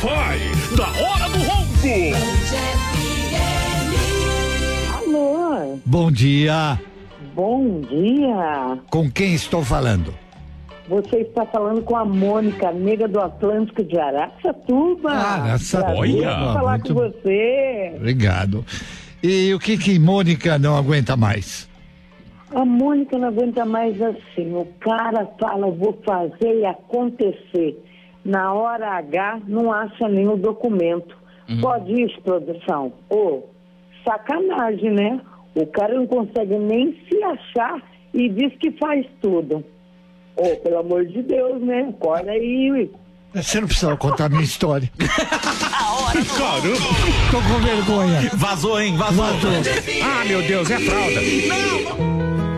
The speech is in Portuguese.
Wi-Fi da Hora do Ronco. Alô? Bom dia. Bom dia. Com quem estou falando? Você está falando com a Mônica, nega do Atlântico de Araçatuba. Araçatuba. Prazer falar Muito... com você. Obrigado. E o que Mônica não aguenta mais? A Mônica não aguenta mais assim. O cara fala, vou fazer e acontecer. Na hora H, não acha nenhum documento. Pode isso, produção? Sacanagem, né? O cara não consegue nem se achar e diz que faz tudo. Pelo amor de Deus, né? Acorda aí. Você não precisa contar a minha história. Caramba. Tô com vergonha. Vazou, hein? Vazou. Ah, meu Deus, é fralda. Não!